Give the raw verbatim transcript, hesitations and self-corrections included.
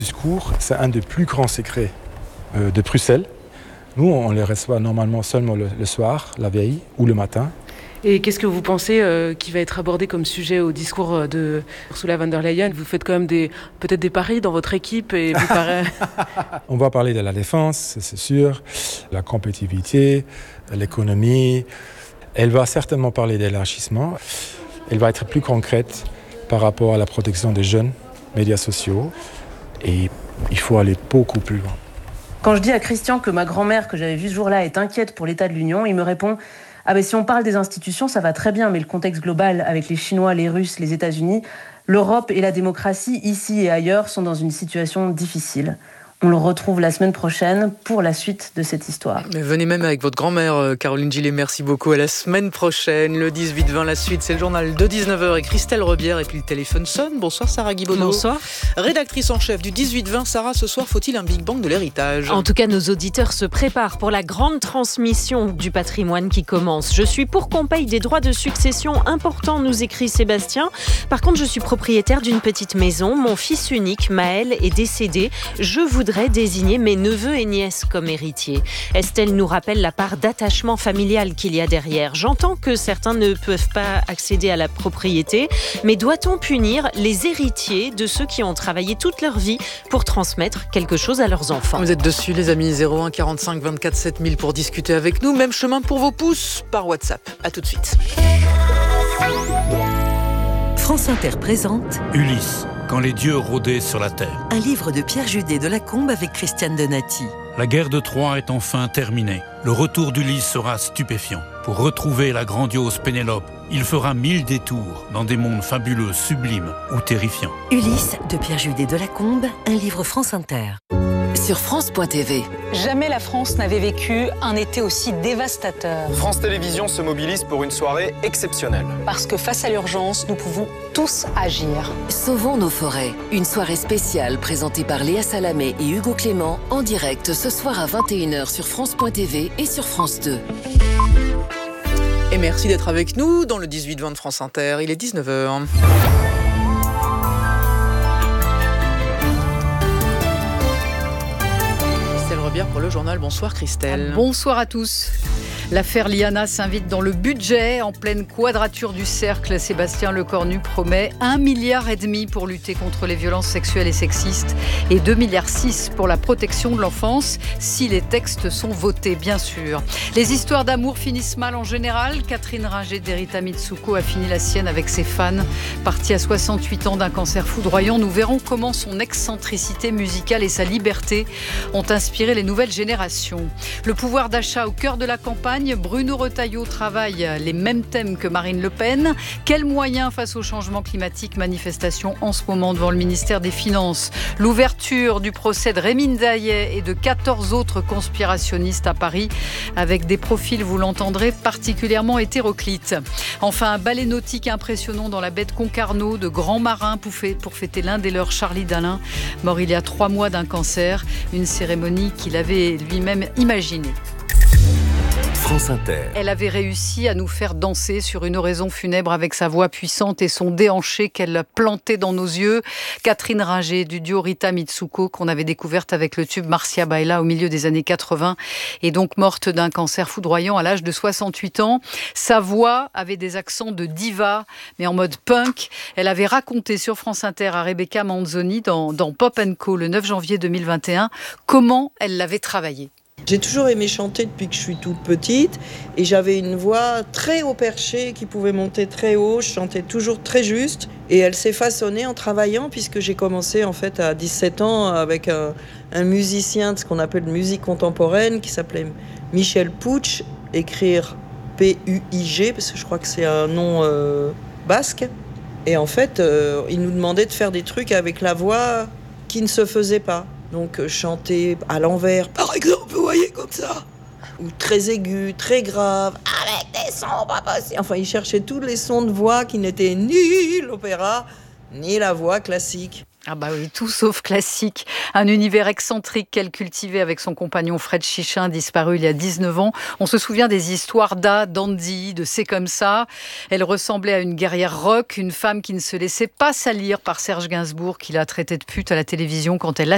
Le discours, c'est un des plus grands secrets euh, de Bruxelles. Nous, on les reçoit normalement seulement le, le soir, la veille ou le matin. Et qu'est-ce que vous pensez euh, qui va être abordé comme sujet au discours de Ursula von der Leyen? Vous faites quand même des, peut-être des paris dans votre équipe et vous paraît... On va parler de la défense, c'est sûr, la compétitivité, l'économie. Elle va certainement parler d'élargissement. Elle va être plus concrète par rapport à la protection des jeunes, médias sociaux. Et il faut aller beaucoup plus loin. Quand je dis à Christian que ma grand-mère que j'avais vue ce jour-là est inquiète pour l'état de l'Union, il me répond « Ah ben si on parle des institutions, ça va très bien, mais le contexte global avec les Chinois, les Russes, les États-Unis, l'Europe et la démocratie, ici et ailleurs, sont dans une situation difficile. » On le retrouve la semaine prochaine pour la suite de cette histoire. Mais venez même avec votre grand-mère, Caroline Gillet. Merci beaucoup. À la semaine prochaine, le dix-huit vingt, la suite. C'est le journal de dix-neuf heures et Christelle Rebière. Et puis le téléphone sonne. Bonsoir Sarah Guibaudot. Bonsoir. Rédactrice en chef du dix-huit vingt. Sarah, ce soir, faut-il un Big Bang de l'héritage? En tout cas, nos auditeurs se préparent pour la grande transmission du patrimoine qui commence. Je suis pour qu'on paye des droits de succession importants, nous écrit Sébastien. Par contre, je suis propriétaire d'une petite maison. Mon fils unique, Maël, est décédé. Je voudrais désigner mes neveux et nièces comme héritiers. Estelle nous rappelle la part d'attachement familial qu'il y a derrière. J'entends que certains ne peuvent pas accéder à la propriété, mais doit-on punir les héritiers de ceux qui ont travaillé toute leur vie pour transmettre quelque chose à leurs enfants? Vous êtes dessus les amis, zéro un quarante-cinq vingt-quatre sept mille pour discuter avec nous. Même chemin pour vos pouces par WhatsApp. À tout de suite. France Inter présente Ulysse, quand les dieux rôdaient sur la terre. Un livre de Pierre Judet de Lacombe avec Christiane Donati. La guerre de Troie est enfin terminée. Le retour d'Ulysse sera stupéfiant. Pour retrouver la grandiose Pénélope, il fera mille détours dans des mondes fabuleux, sublimes ou terrifiants. Ulysse de Pierre Judet de Lacombe, un livre France Inter. Sur France point T V. Jamais la France n'avait vécu un été aussi dévastateur. France Télévisions se mobilise pour une soirée exceptionnelle. Parce que face à l'urgence, nous pouvons tous agir. Sauvons nos forêts. Une soirée spéciale présentée par Léa Salamé et Hugo Clément en direct ce soir à vingt et une heures sur France point T V et sur France deux. Et merci d'être avec nous dans le dix-huit vingt de France Inter. Il est dix-neuf heures. Pour le journal. Bonsoir Christelle. Bonsoir à tous. L'affaire Liana s'invite dans le budget. En pleine quadrature du cercle, Sébastien Lecornu promet un milliard et demi pour lutter contre les violences sexuelles et sexistes et deux milliards six pour la protection de l'enfance, si les textes sont votés, bien sûr. Les histoires d'amour finissent mal en général. Catherine Ringer d'Erita Mitsuko a fini la sienne avec ses fans. Partie à soixante-huit ans d'un cancer foudroyant, nous verrons comment son excentricité musicale et sa liberté ont inspiré les nouvelles générations. Le pouvoir d'achat au cœur de la campagne. Bruno Retailleau travaille les mêmes thèmes que Marine Le Pen. Quels moyens face au changement climatique? Manifestation en ce moment devant le ministère des Finances. L'ouverture du procès de Rémi Ndaye et de quatorze autres conspirationnistes à Paris, avec des profils, vous l'entendrez, particulièrement hétéroclites. Enfin, un ballet nautique impressionnant dans la baie de Concarneau, de grands marins pour fêter l'un des leurs, Charlie Dalin, mort il y a trois mois d'un cancer. Une cérémonie qu'il avait lui-même imaginée. France Inter. Elle avait réussi à nous faire danser sur une oraison funèbre avec sa voix puissante et son déhanché qu'elle plantait dans nos yeux. Catherine Ringer du duo Rita Mitsuko, qu'on avait découverte avec le tube Marcia Baila au milieu des années quatre-vingts, est donc morte d'un cancer foudroyant à l'âge de soixante-huit ans. Sa voix avait des accents de diva, mais en mode punk. Elle avait raconté sur France Inter à Rebecca Manzoni dans, dans Pop and Co le neuf janvier deux mille vingt et un comment elle l'avait travaillé. J'ai toujours aimé chanter depuis que je suis toute petite et j'avais une voix très haut perché qui pouvait monter très haut, je chantais toujours très juste et elle s'est façonnée en travaillant puisque j'ai commencé en fait à dix-sept ans avec un, un musicien de ce qu'on appelle musique contemporaine qui s'appelait Michel Puig, écrire P U I G parce que je crois que c'est un nom euh, basque et en fait euh, il nous demandait de faire des trucs avec la voix qui ne se faisait pas. Donc chanter à l'envers, par exemple, vous voyez, comme ça. Ou très aigu, très grave, avec des sons pas possibles. Enfin, il cherchait tous les sons de voix qui n'étaient ni l'opéra, ni la voix classique. Ah bah oui, tout sauf classique. Un univers excentrique qu'elle cultivait avec son compagnon Fred Chichin, disparu il y a dix-neuf ans. On se souvient des histoires d'A, d'Andy, de C'est comme ça. Elle ressemblait à une guerrière rock, une femme qui ne se laissait pas salir par Serge Gainsbourg, qui l'a traitée de pute à la télévision quand elle